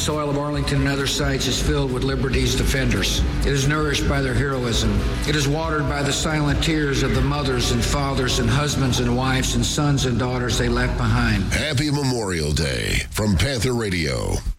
soil of Arlington and other sites is filled with liberty's defenders. It is nourished by their heroism. It is watered by the silent tears of the mothers and fathers and husbands and wives and sons and daughters they left behind. Happy Memorial Day from Panther Radio.